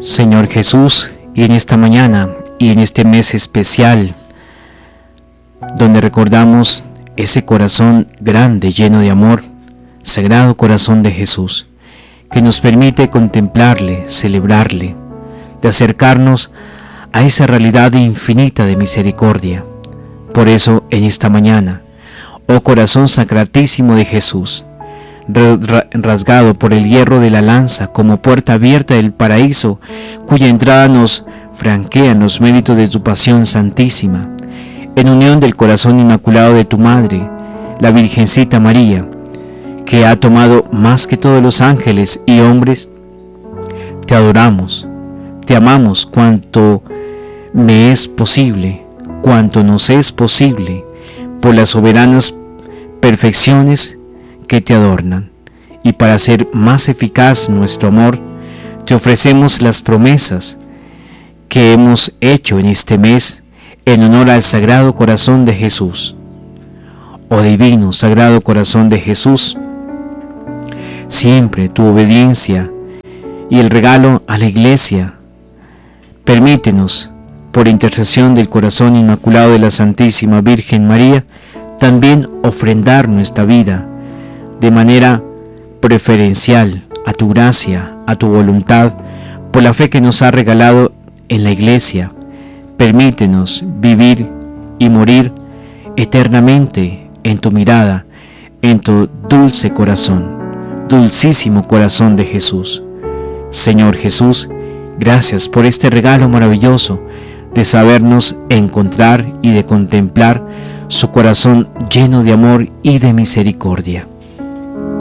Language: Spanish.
Señor Jesús, y en esta mañana y en este mes especial, donde recordamos ese corazón grande, lleno de amor, Sagrado Corazón de Jesús, que nos permite contemplarle, celebrarle, de acercarnos a esa realidad infinita de misericordia. Por eso, en esta mañana, oh corazón sacratísimo de Jesús, rasgado por el hierro de la lanza como puerta abierta del paraíso, cuya entrada nos franquean los méritos de tu pasión santísima, en unión del corazón inmaculado de tu Madre, la Virgencita María, que ha tomado más que todos los ángeles y hombres, te adoramos, te amamos cuanto me es posible, cuanto nos es posible, por las soberanas perfecciones que te adornan. Y para hacer más eficaz nuestro amor, te ofrecemos las promesas que hemos hecho en este mes en honor al Sagrado Corazón de Jesús. Oh divino Sagrado Corazón de Jesús, siempre tu obediencia y el regalo a la Iglesia, permítenos, por intercesión del Corazón Inmaculado de la Santísima Virgen María, también ofrendar nuestra vida de manera preferencial a tu gracia, a tu voluntad, por la fe que nos ha regalado en la Iglesia. Permítenos vivir y morir eternamente en tu mirada, en tu dulce corazón, dulcísimo corazón de Jesús. Señor Jesús, gracias por este regalo maravilloso de sabernos encontrar y de contemplar su corazón lleno de amor y de misericordia.